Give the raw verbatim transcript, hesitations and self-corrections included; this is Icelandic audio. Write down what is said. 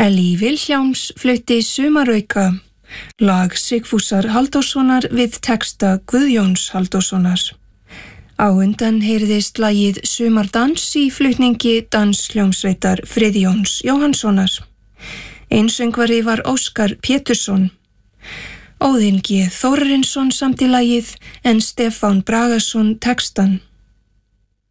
Ellý Vilhjálms flutti Sumarauka, lag Sigfúsar Halldórssonar við texta Guðjóns Halldórssonar. Á undan heyrðist lagið Sumardans í flutningi danshljómsveitar Friðjóns Jóhannssonar. Einsöngvari var Óskar Pétursson. Óðinn G. Þórarinsson samdi lagið en Stefán Bragason textan.